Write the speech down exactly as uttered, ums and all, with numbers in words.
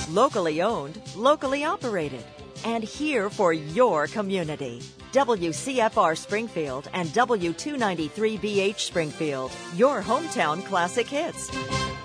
Locally owned, locally operated, and here for your community. W C F R Springfield and W two ninety-three B H Springfield, your hometown classic hits.